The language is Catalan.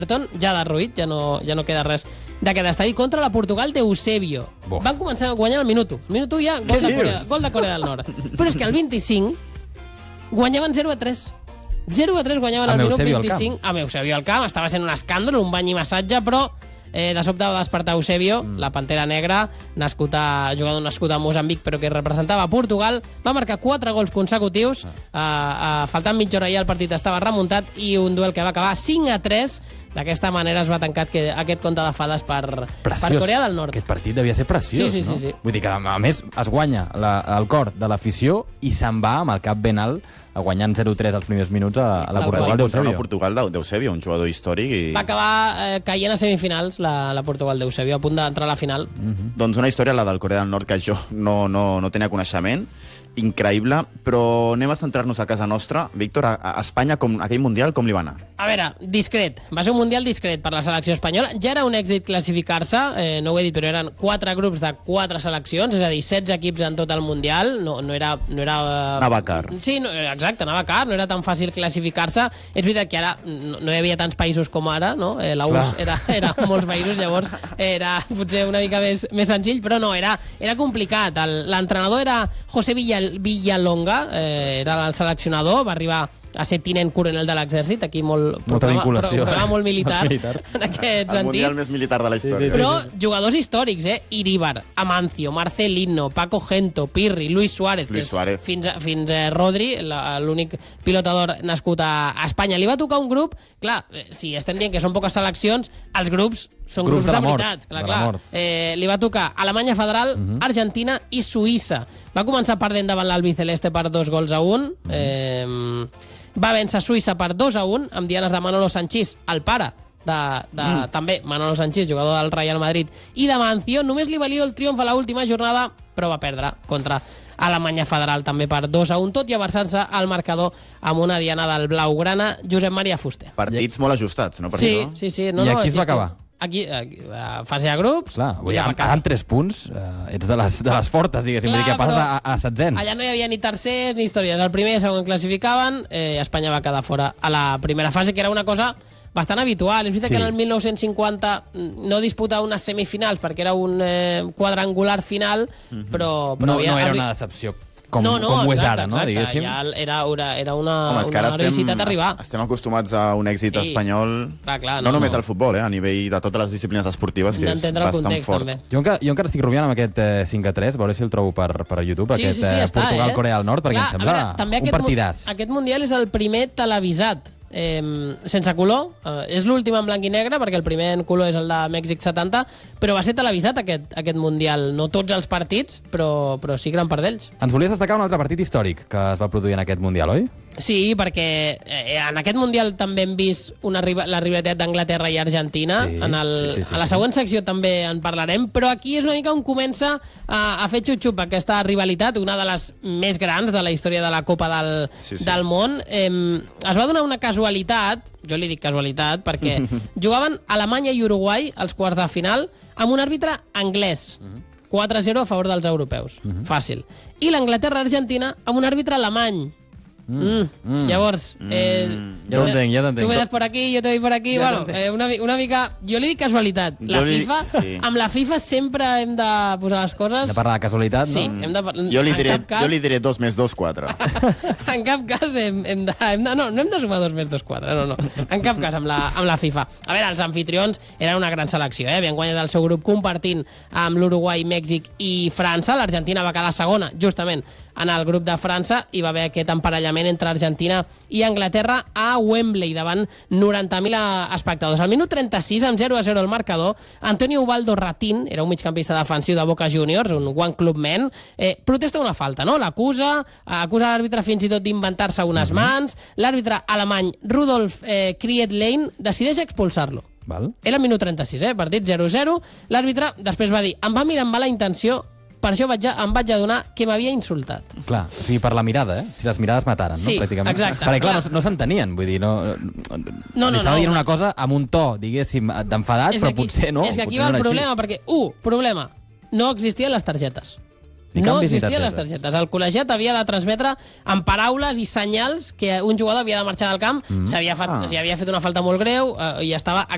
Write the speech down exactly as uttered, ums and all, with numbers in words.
ja derruït, ja no, ja no queda res d'aquest estadi, contra la Portugal d'Eusebio. Bof. Van començar a guanyar al minut u. Al minut u ja, gol de, Corea, gol de Corea del Nord. Però és que al vint-i-cinc guanyaven zero a tres. zero a tres guanyaven al minut vint-i-cinc. Amb Eusebio al camp. Estava sent un escàndol, un bany i massatge, però eh, de sobte va despertar Eusebio, mm. la Pantera Negra, nascut a, jugador nascut a Moçambic, però que representava Portugal. Va marcar quatre gols consecutius. Ah. Uh, uh, faltant mitja hora ja el partit estava remuntat i un duel que va acabar cinc a tres. D'aquesta manera es va tancar aquest, aquest compte de fades per, per Corea del Nord. Aquest partit devia ser preciós, sí, sí, no? Sí, sí. Vull dir que, a més, es guanya la, el cor de l'afició i se'n va amb el cap ben alt guanyant zero a tres als primers minuts a, a la Portugal d'Eusebio. La Portugal d'Eusebio, un jugador històric. I... Va acabar eh, caient a semifinals la, la Portugal d'Eusebio, a punt d'entrar a la final. Mm-hmm. Doncs una història, la del Corea del Nord, que jo no, no, no tenia coneixement, increïble, però anem a centrar-nos a casa nostra. Víctor, a, a Espanya, com, aquell Mundial, com li va anar? A veure, discret. Va ser un Mundial discret per la selecció espanyola. Ja era un èxit classificar-se, eh, no ho he dit, però eren quatre grups de quatre seleccions, és a dir, setze equips en tot el Mundial. No, no era... No era uh... Anava car. Sí, no, exacte, anava car. No era tan fàcil classificar-se. És veritat que ara no, no hi havia tants països com ara, no? Eh, la U R S S era, era molts països, llavors era potser una mica més, més senzill, però no, era, era complicat. L'entrenador era José Villa, Villalonga, eh, era el seleccionador, va arribar a ser tinent coronel de l'exèrcit, aquí molt... Molta programa, vinculació. Programa molt militar, militar, en aquest sentit. El mundial més militar de la història. Sí, sí, sí. Però jugadors històrics, eh? Iríbar, Amancio, Marcelino, Paco Gento, Pirri, Luis Suárez, Luis Suárez. fins a, fins a Rodri, l'únic pilotador nascut a Espanya. Li va tocar un grup, clar, si estem dient que són poques seleccions, els grups són grups, grups de, de veritat. Clar, clar. Eh, li va tocar Alemanya Federal, uh -huh. Argentina i Suïssa. Va començar perdent davant l'Albiceleste per dos gols a un. Uh -huh. eh, va vèncer Suïssa per dos a un, amb dianes de Manolo Sanchís, el pare de, de mm. també Manolo Sanchís, jugador del Real Madrid, i de Mancio. Només li valia el triomf a l'última jornada, però va perdre contra Alemanya Federal també per dos a un, tot i avançar-se al marcador amb una diana del blaugrana, Josep Maria Fuster. Partits molt ajustats, no? Per sí, això? sí, sí. No, I no, aquí es va que... acabar? Aquí, aquí a fase de grups... Clar, vull dir, amb, amb tres punts eh, ets de les, de les fortes, diguéssim. Clar, vull dir que passes a, a setzents. Allà no hi havia ni tercers ni històries. El primer i el segon classificaven, eh, Espanya va quedar fora a la primera fase, que era una cosa bastant habitual. És veritat sí. que en el mil nou-cents cinquanta no disputava unes semifinals perquè era un eh, quadrangular final, mm-hmm. però, però... No, havia, no era una decepció com, no, no, com ho és exacte, ara, no? Exacte. Diguéssim. Ja era, una, era una, Home, és que una ara necessitat estem, arribar. Estem acostumats a un èxit sí. espanyol, clar, clar, no, no només no. al futbol, eh, a nivell de totes les disciplines esportives, que és bastant context, fort. També. Jo encara, jo encara estic rumiant amb aquest eh, cinc a tres, veure si el trobo per, per YouTube, sí, aquest sí, sí, eh, Portugal-Corea eh? del Nord, perquè clar, em sembla veure, també un partidàs. Aquest Mundial és el primer televisat Eh, sense color, eh, és l'últim en blanc i negre perquè el primer en color és el de Mèxic setanta, però va ser televisat aquest, aquest Mundial, no tots els partits, però, però sí gran part d'ells. Ens volies destacar un altre partit històric que es va produir en aquest Mundial, oi? Sí, perquè eh, en aquest Mundial també hem vist una, la rivalitat d'Anglaterra i Argentina, sí, en, el, sí, sí, sí, a la següent secció també en parlarem, però aquí és una mica on comença a, a fer xup-xup aquesta rivalitat, una de les més grans de la història de la Copa del, sí, sí. del món. Eh, es va donar una casualitat, jo li dic casualitat, perquè jugaven Alemanya i Uruguai als quarts de final amb un àrbitre anglès. quatre a zero a favor dels europeus. Uh-huh. Fàcil. I l'Anglaterra-Argentina amb un àrbitre alemany. Mm. Mm. Llavors, eh, mm. ja t'entenc, ja t'entenc. Tu me das por aquí, jo te doy por aquí. Ja bueno, eh, una, una mica... Jo li dic casualitat. La jo FIFA, li... sí. Amb la FIFA sempre hem de posar les coses... De parlar de casualitat, sí, no? Hem de... Jo li diré, cas... jo li diré dos més dos, quatre. En cap cas hem, hem de... Hem de... No, no hem de sumar dos més dos, quatre. No, no. En cap cas amb la, amb la FIFA. A veure, els anfitrions eren una gran selecció, eh? Havien guanyat el seu grup compartint amb l'Uruguai, Mèxic i França. L'Argentina va quedar segona, justament, en el grup de França, i va haver aquest emparellament entre Argentina i Anglaterra a Wembley davant noranta mil espectadors. Al minut trenta-sis, amb zero a zero el marcador, Antonio Ubaldo Ratín, era un migcampista defensiu de Boca Juniors, un one club man, eh, protesta una falta, no? L'acusa, acusa l'àrbitre fins i tot d'inventar-se unes mans, l'àrbitre alemany Rudolf eh, Kriedlein decideix expulsar-lo. Val. Era el minut trenta-sis, eh? Partit zero a zero. L'àrbitre després va dir, em va mirar amb mala intenció, per això vaig, em vaig adonar que m'havia insultat. Clar, o sigui, per la mirada, eh? Si les mirades mataren, sí, no? Pràcticament. Exacte. Perquè, clar, no, no s'entenien, vull dir, no... no, no li estava no, dient una cosa amb un to, diguéssim, d'enfadat, però aquí, potser no. És que aquí va el no problema, així. perquè, u, problema, no existien les targetes. Ni no canvis, existien les targetes. El col·legiat havia de transmetre amb paraules i senyals que un jugador havia de marxar del camp, mm. s'havia fet, ah. havia fet una falta molt greu eh, i estava